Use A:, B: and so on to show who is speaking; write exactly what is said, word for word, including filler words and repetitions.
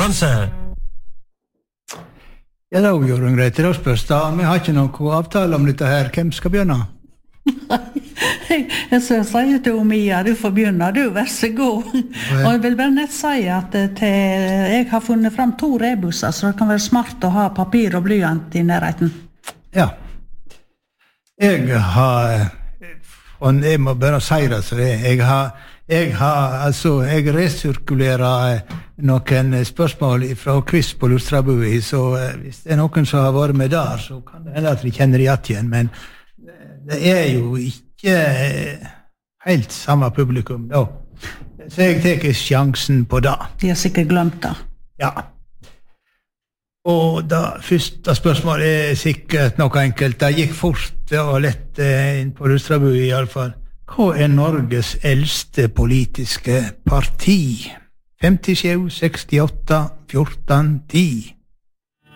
A: konkurranse.
B: Ja, da gjør hun greit. Da spørs da. Vi har ikke noen avtale om dette her. Hvem skal begynne?
C: Jeg skal si til Mia, du får begynne, du, vær så god. Og jeg vil bare nett si at til, jeg har funnet frem to rebusser, så det kan være smart å ha papir og blyant i nærheten.
B: Ja. Jeg har, og jeg må bare si det, så det, jeg har, jeg har, altså, jeg resirkulerer noen spørsmål fra quiz på Lustrabui, så hvis det er noen som har vært med der, så kan det hende at vi kjenner det igjen, men det er jo ikke helt samme publikum da. Så jeg teker sjansen på det.
C: De har sikkert glemt det.
B: Ja. Og da første spørsmål er sikkert noe enkelt. Det gikk fort og lett inn på Lustrabui i alle fall. Hva er Norges eldste politiske parti? femtisju, sekstiåtte, fjorten, ti